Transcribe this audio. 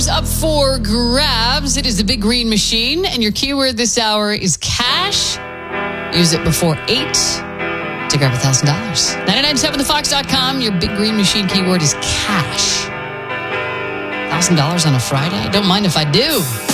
Up for grabs. It is the Big Green Machine, and your keyword this hour is cash. Use it before 8 to grab $1,000. 997thefox.com. Your Big Green Machine keyword is cash. $1,000 on a Friday? Don't mind if I do.